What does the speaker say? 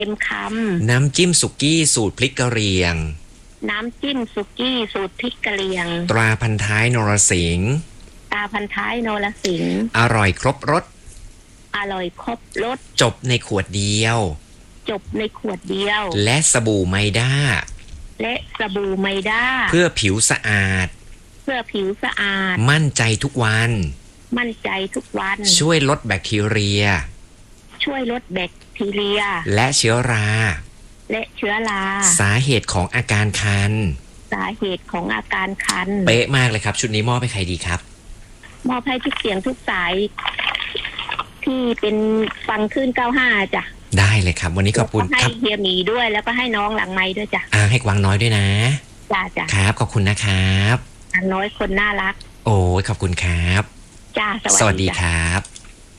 เต็มคน้ำจิ้มสุกี้สูตรพริกกะเหรี่ยงำน้ำจิ้มสุกี้สูตรพริกกะเหรี่ยงตราพันท้ายนรสิงห์ตาพันท้ายนรสิงห์อร่อยครบรสอร่อยครบรสจบในขวดเดียวจบในขวดเดียวและสบู่ไมด้าและสบู่ไมด้าเพื่อผิวสะอาดเพื่อผิวสะอาดมั่นใจทุกวันมั่นใจทุกวันช่วยลดแบคทีเรียช่วยลดแบคทีเรียและเชื้อราสาเหตุของอาการคันสาเหตุของอาการคันเป๊ะมากเลยครับชุดนี้มอบให้ใครดีครับมอบให้ทุกเสียงทุกสายที่เป็นฟังขึ้น95จ้ะได้เลยครับวันนี้ขอบคุณให้เฮียหมีด้วยแล้วก็ให้น้องหลังไม้ด้วยจ้ะให้กวางน้อยด้วยนะจ้ะครับขอบคุณนะครับน้อยคนน่ารักโอ้ยขอบคุณครับจ้าสวัสดีครับ